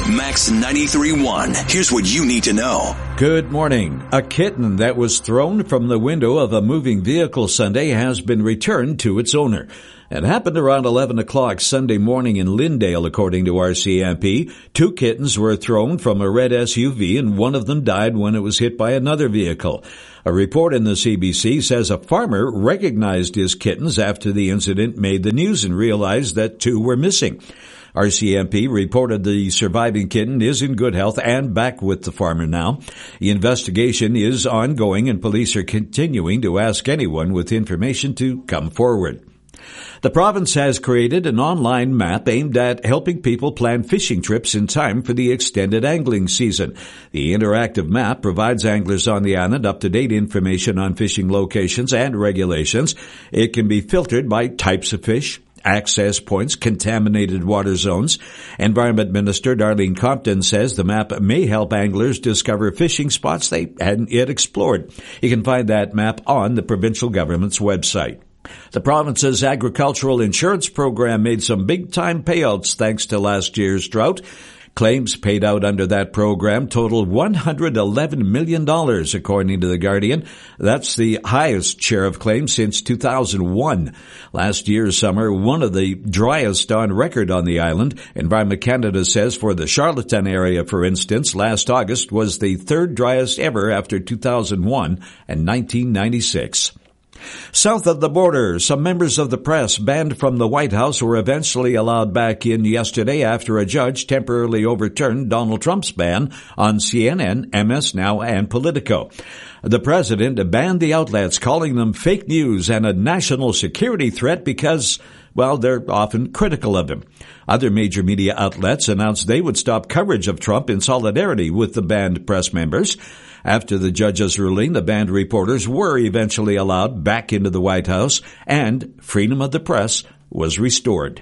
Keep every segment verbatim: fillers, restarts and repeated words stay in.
Max ninety-three point one. Here's what you need to know. Good morning. A kitten that was thrown from the window of a moving vehicle Sunday has been returned to its owner. It happened around eleven o'clock Sunday morning in Lyndale, according to R C M P. Two kittens were thrown from a red S U V, and one of them died when it was hit by another vehicle. A report in the C B C says a farmer recognized his kittens after the incident made the news and realized that two were missing. R C M P reported the surviving kitten is in good health and back with the farmer now. The investigation is ongoing, and police are continuing to ask anyone with information to come forward. The province has created an online map aimed at helping people plan fishing trips in time for the extended angling season. The interactive map provides anglers on the island up-to-date information on fishing locations and regulations. It can be filtered by types of fish, access points, contaminated water zones. Environment Minister Darlene Compton says the map may help anglers discover fishing spots they hadn't yet explored. You can find that map on the provincial government's website. The province's agricultural insurance program made some big-time payouts thanks to last year's drought. Claims paid out under that program totaled one hundred eleven million dollars, according to The Guardian. That's the highest share of claims since two thousand one. Last year's summer, one of the driest on record on the island. Environment Canada says for the Charlottetown area, for instance, last August was the third driest ever after two thousand one and nineteen ninety-six. South of the border, some members of the press banned from the White House were eventually allowed back in yesterday after a judge temporarily overturned Donald Trump's ban on C N N, M S Now, and Politico. The president banned the outlets, calling them fake news and a national security threat because, well, they're often critical of him. Other major media outlets announced they would stop coverage of Trump in solidarity with the banned press members. After the judge's ruling, the banned reporters were eventually allowed back into the White House, and freedom of the press was restored.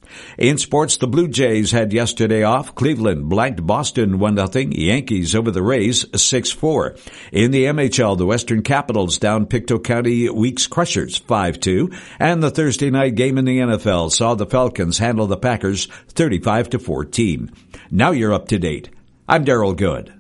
In sports, the Blue Jays had yesterday off. Cleveland blanked Boston one nothing. Yankees over the Rays six four. In the M H L, the Western Capitals down Pictou County Weeks Crushers five two. And the Thursday night game in the N F L saw the Falcons handle the Packers thirty-five to fourteen. Now you're up to date. I'm Daryl Good.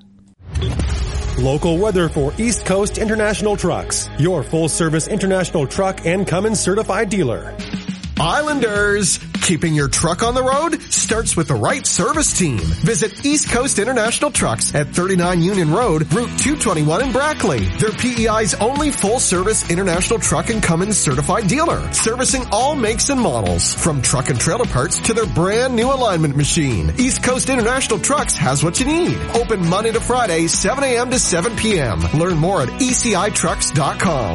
Local weather for East Coast International Trucks, your full-service international truck and Cummins certified dealer. Islanders, keeping your truck on the road starts with the right service team. Visit East Coast International Trucks at thirty-nine Union Road, Route two twenty-one in Brackley. They're P E I's only full-service international truck and Cummins certified dealer, servicing all makes and models, from truck and trailer parts to their brand new alignment machine. East Coast International Trucks has what you need. Open Monday to Friday, seven a.m. to seven p.m. Learn more at E C I trucks dot com.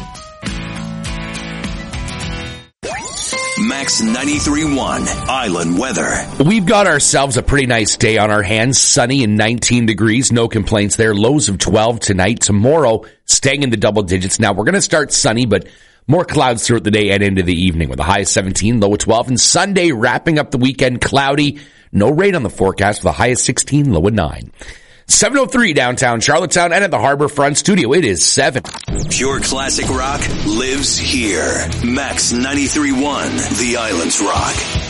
Max ninety-three point one Island Weather. We've got ourselves a pretty nice day on our hands. Sunny and nineteen degrees. No complaints there. Lows of twelve tonight. Tomorrow, staying in the double digits. Now, we're going to start sunny, but more clouds throughout the day and into the evening with a high of seventeen, low of twelve. And Sunday, wrapping up the weekend, cloudy. No rain on the forecast with a high of sixteen, low of nine. seven oh three downtown Charlottetown and at the Harbor Front Studio. It is seven. Pure classic rock lives here. Max ninety-three point one, the Islands Rock.